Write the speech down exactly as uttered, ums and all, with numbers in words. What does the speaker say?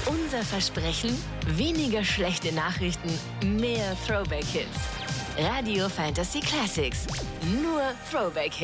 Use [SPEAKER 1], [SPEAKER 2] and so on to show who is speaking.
[SPEAKER 1] Unser Versprechen: weniger schlechte Nachrichten, mehr Throwback-Hits. Radio Fantasy Classics. Nur Throwback-Hits.